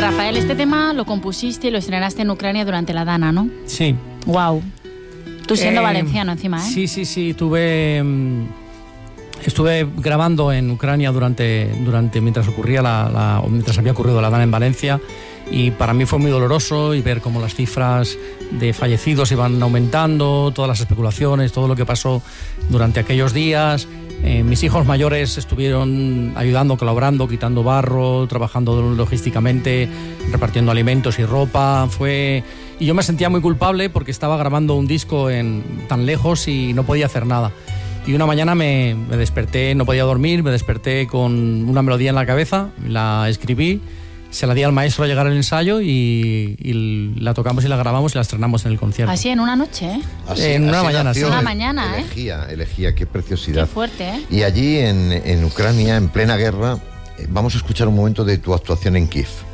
Rafael, este tema lo compusiste y lo estrenaste en Ucrania durante la Dana, ¿no? Sí. Wow. Tú siendo valenciano encima, ¿eh? Sí. Estuve grabando en Ucrania durante mientras ocurría mientras había ocurrido la Dana en Valencia, y para mí fue muy doloroso y ver cómo las cifras de fallecidos iban aumentando, todas las especulaciones, todo lo que pasó durante aquellos días. Mis hijos mayores estuvieron ayudando, colaborando, quitando barro, trabajando logísticamente, repartiendo alimentos y ropa. Y yo me sentía muy culpable porque estaba grabando un disco tan lejos y no podía hacer nada. Y una mañana me desperté, no podía dormir, me desperté con una melodía en la cabeza, la escribí, se la di al maestro al llegar al ensayo y la tocamos y la grabamos y la estrenamos en el concierto. Así en una noche, ¿eh? En una mañana, sí. Una mañana, Elegía, qué preciosidad. Qué fuerte, ¿eh? Y allí en Ucrania, en plena guerra, vamos a escuchar un momento de tu actuación en Kiev.